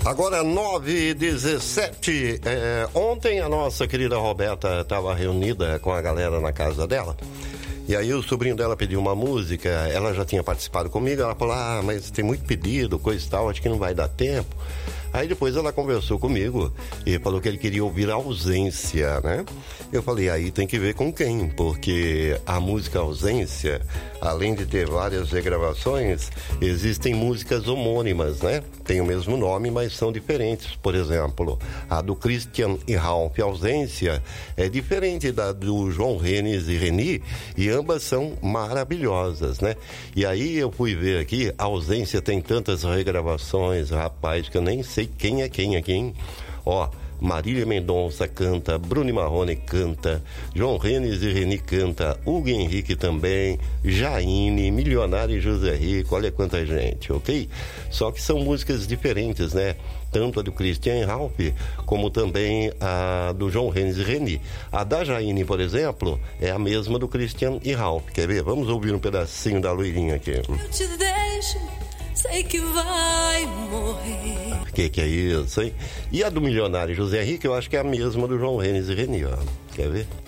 Agora 9h17. Ontem a nossa querida Roberta estava reunida com a galera na casa dela. E aí o sobrinho dela pediu uma música. Ela já tinha participado comigo. Ela falou, mas tem muito pedido, coisa e tal, acho que não vai dar tempo. Aí depois ela conversou comigo e falou que ele queria ouvir a Ausência, né? Eu falei, aí tem que ver com quem, porque a música Ausência, além de ter várias regravações, existem músicas homônimas, né? Tem o mesmo nome, mas são diferentes. Por exemplo, a do Christian e Ralph, Ausência, é diferente da do João Renes e Reni, e ambas são maravilhosas, né? E aí eu fui ver aqui, a Ausência tem tantas regravações, rapaz, que eu nem sei quem é quem aqui, hein? Ó, Marília Mendonça canta, Bruno Marrone canta, João Renes e Reni canta, Hugo Henrique também, Jaine, Milionário e José Rico, olha quanta gente, ok? Só que são músicas diferentes, né? Tanto a do Christian e Ralph, como também a do João Renes e Reni. A da Jaine, por exemplo, é a mesma do Christian e Ralph. Quer ver? Vamos ouvir um pedacinho da loirinha aqui. Eu te deixo, sei que vai morrer. Que é isso, hein? E a do Milionário José Rico, eu acho que é a mesma do João Renes e Reni, ó. Quer ver?